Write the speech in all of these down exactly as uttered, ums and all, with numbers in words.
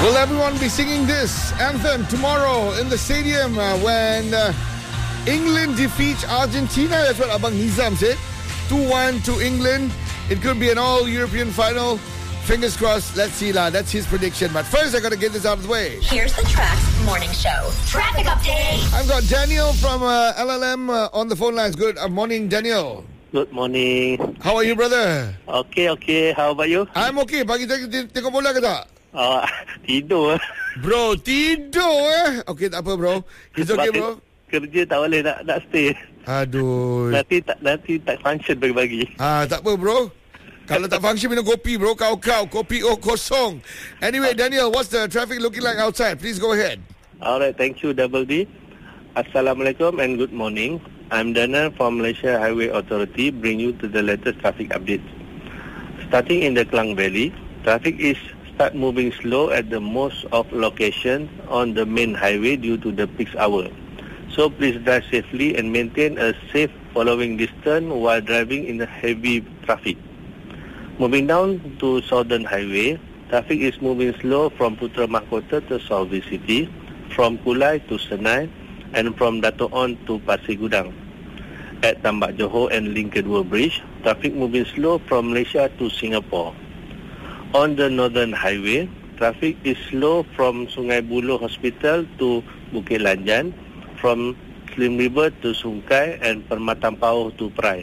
Will everyone be singing this anthem tomorrow in the stadium uh, when uh, England defeats Argentina? That's what Abang Nizam said. two one to England. It could be an all-European final. Fingers crossed. Let's see, lah. That's his prediction. But first, I got to get this out of the way. Here's the Trax Morning Show. Traffic update. I've got Daniel from uh, L L M uh, on the phone lines. Good uh, morning, Daniel. Good morning. How are you, brother? Okay, okay. How about you? I'm okay. Pagi tadi t- tengok bola ke tak? Uh, tidur. Bro, tidur eh? Okay, tak apa, bro. It's okay, bro. Kerja tak boleh nak, nak stay. Aduh. Nanti tak nanti tak function pagi-pagi. Ah, tak apa, bro. Kalau tak function, minum kopi, bro. Kau-kau. Kopi oh kosong. Anyway, Daniel, what's the traffic looking like outside? Please go ahead. Alright, thank you, Double D. Assalamualaikum and good morning. I'm Daniel from Malaysia Highway Authority, bring you to the latest traffic updates. Starting in the Klang Valley, traffic is start moving slow at the most of locations on the main highway due to the peak hour. So please drive safely and maintain a safe following distance while driving in the heavy traffic. Moving down to Southern Highway, traffic is moving slow from Putra Mahkota to Saudi City, from Kulai to Senai, and from Dato' On to Pasir Gudang. At Tambak Johor and Lincoln World Bridge, traffic moving slow from Malaysia to Singapore. On the Northern Highway, traffic is slow from Sungai Buloh Hospital to Bukit Lanjan, from Slim River to Sungkai, and Permata Pauh to Perai.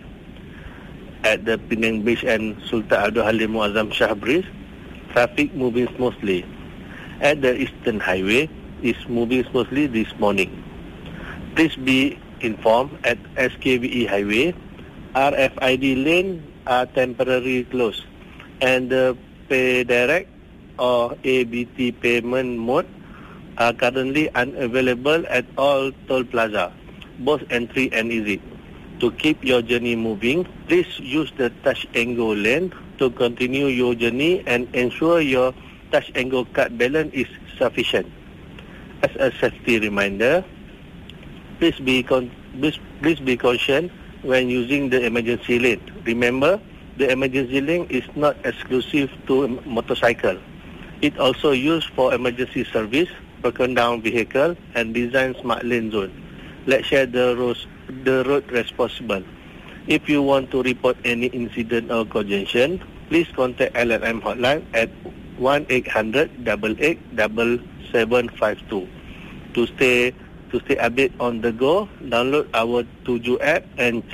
At the Penang Bridge and Sultan Abdul Halim Muazzam Shah Bridge, traffic moving smoothly. At the Eastern Highway, is moving smoothly this morning. Please be informed at S K V E Highway, R F I D lane are temporarily closed, and the Pay Direct or A B T payment mode are currently unavailable at all toll plaza, both entry and exit. To keep your journey moving, please use the touch and go lane to continue your journey and ensure your touch and go card balance is sufficient. As a safety reminder, please be con- please, please be cautious when using the emergency lane. Remember, the emergency lane is not exclusive to motorcycle. It also used for emergency service, broken down vehicle, and design smart lane zone. Let's share the roads, the road responsible. If you want to report any incident or congestion, please contact L L M hotline at one eight hundred eight eight seven seven five two. To stay to stay update on the go, download our Tuju app and